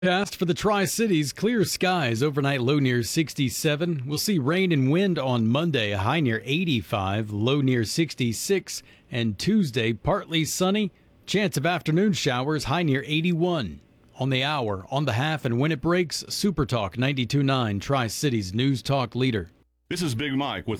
Past for the Tri-Cities, clear skies, overnight low near 67. We'll see rain and wind on Monday, a high near 85, low near 66. And Tuesday, partly sunny, chance of afternoon showers, high near 81. On the hour, on the half, and when it breaks, Super Talk 92.9, Tri-Cities News Talk leader. This is Big Mike with